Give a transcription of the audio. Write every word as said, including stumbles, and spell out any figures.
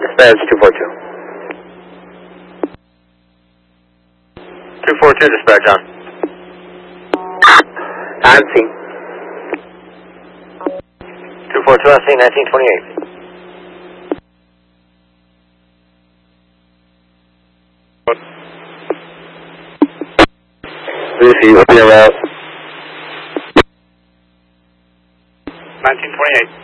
Dispatch two four two. two four two, dispatch on. On scene. two four two on scene, nineteen twenty-eight. Lucy, what's your route? nineteen twenty-eight.